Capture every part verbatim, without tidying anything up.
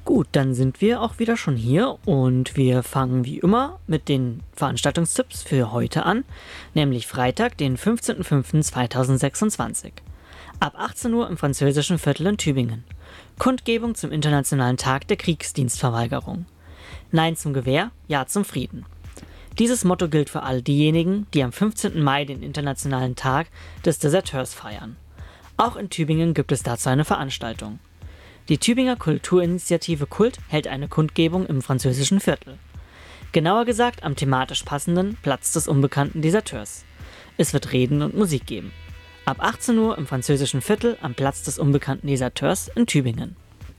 Gut, dann sind wir auch wieder schon hier und wir fangen wie immer mit den Veranstaltungstipps für heute an, nämlich Freitag, den fünfzehnten fünften zweitausendsechsundzwanzig. Ab achtzehn Uhr im französischen Viertel in Tübingen. Kundgebung zum Internationalen Tag der Kriegsdienstverweigerung. Nein zum Gewehr, Ja zum Frieden. Dieses Motto gilt für all diejenigen, die am fünfzehnten Mai den Internationalen Tag des Deserteurs feiern. Auch in Tübingen gibt es dazu eine Veranstaltung. Die Tübinger Kulturinitiative Kult hält eine Kundgebung im französischen Viertel. Genauer gesagt am thematisch passenden Platz des unbekannten Deserteurs. Es wird Reden und Musik geben. Ab achtzehn Uhr im französischen Viertel am Platz des unbekannten Deserteurs in Tübingen.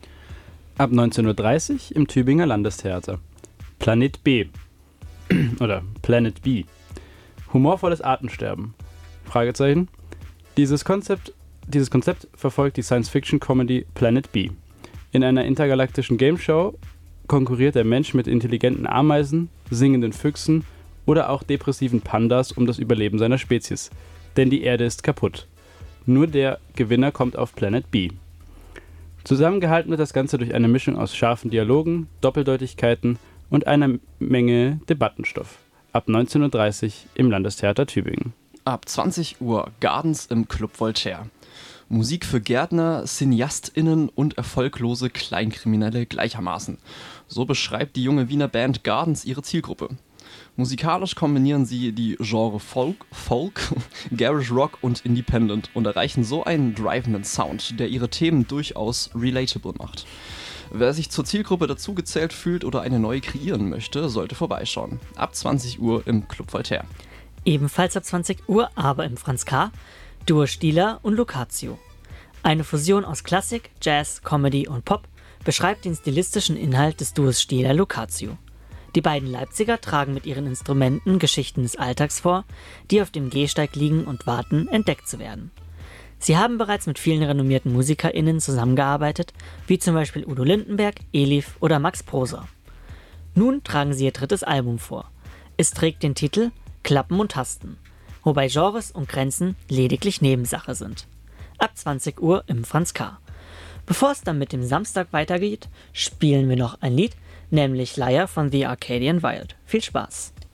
Ab neunzehn Uhr dreißig im Tübinger Landestheater. Planet B. Oder Planet B. Humorvolles Artensterben. Fragezeichen. Dieses Konzept, dieses Konzept verfolgt die Science-Fiction-Comedy Planet B. In einer intergalaktischen Gameshow konkurriert der Mensch mit intelligenten Ameisen, singenden Füchsen oder auch depressiven Pandas um das Überleben seiner Spezies. Denn die Erde ist kaputt. Nur der Gewinner kommt auf Planet B. Zusammengehalten wird das Ganze durch eine Mischung aus scharfen Dialogen, Doppeldeutigkeiten und einer Menge Debattenstoff. Ab neunzehn Uhr dreißig im Landestheater Tübingen. Ab zwanzig Uhr Gardens im Club Voltaire. Musik für Gärtner, CineastInnen und erfolglose Kleinkriminelle gleichermaßen. So beschreibt die junge Wiener Band Gardens ihre Zielgruppe. Musikalisch kombinieren sie die Genre Folk, Folk, Garage Rock und Independent und erreichen so einen drivenden Sound, der ihre Themen durchaus relatable macht. Wer sich zur Zielgruppe dazugezählt fühlt oder eine neue kreieren möchte, sollte vorbeischauen. Ab zwanzig Uhr im Club Voltaire. Ebenfalls ab zwanzig Uhr, aber im Franz K., Duo Stieler und Locatio. Eine Fusion aus Klassik, Jazz, Comedy und Pop beschreibt den stilistischen Inhalt des Duos Stieler-Locatio. Die beiden Leipziger tragen mit ihren Instrumenten Geschichten des Alltags vor, die auf dem Gehsteig liegen und warten, entdeckt zu werden. Sie haben bereits mit vielen renommierten MusikerInnen zusammengearbeitet, wie zum Beispiel Udo Lindenberg, Elif oder Max Prosa. Nun tragen sie ihr drittes Album vor. Es trägt den Titel Klappen und Tasten, wobei Genres und Grenzen lediglich Nebensache sind. Ab zwanzig Uhr im Franz K. Bevor es dann mit dem Samstag weitergeht, spielen wir noch ein Lied, nämlich Liar von The Arcadian Wild. Viel Spaß!